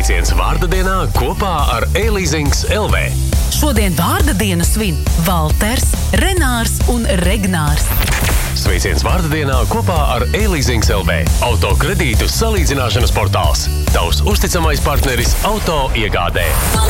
Sveiciens vārda dienā kopā ar E-Leasings LV. Šodien vārda dienu svin Valters, Renārs un Regnārs. Sveiciens vārda dienā kopā ar E-Leasings LV. Autokredītu salīdzināšanas portāls. Tavs uzticamais partneris auto iegādē.